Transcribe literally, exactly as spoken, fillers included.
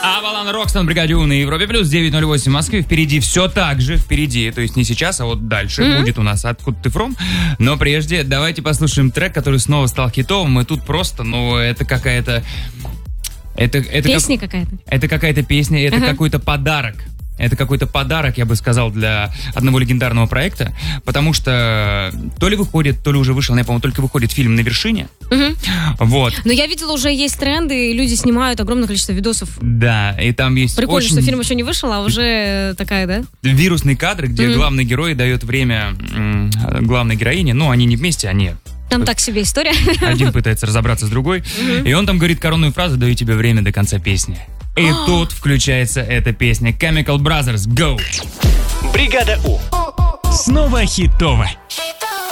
Авалон Рокстон, бригаде У на Европе плюс девять ноль восемь в Москве. Впереди все так же, впереди, то есть не сейчас, а вот дальше mm-hmm. будет у нас «Откуда ты фром?». Но прежде давайте послушаем трек, который снова стал хитовым. И тут просто, ну, это какая-то... Это, это Песня как, какая-то. Это какая-то песня, это uh-huh. какой-то подарок. Это какой-то подарок, я бы сказал, для одного легендарного проекта, потому что то ли выходит, то ли уже вышел, я, по-моему, только выходит фильм «На вершине». Угу. Вот. Но я видела, уже есть тренды, и люди снимают огромное количество видосов. Да, и там есть прикольно, очень... что фильм еще не вышел, а уже такая, да? Вирусный кадр, где угу. главный герой дает время м- главной героине, ну, они не вместе, они... Там так себе история. Один пытается разобраться с другой, угу. и он там говорит коронную фразу «Даю тебе время до конца песни». И тут включается эта песня Chemical Brothers, Go! Бригада У. Снова хитово.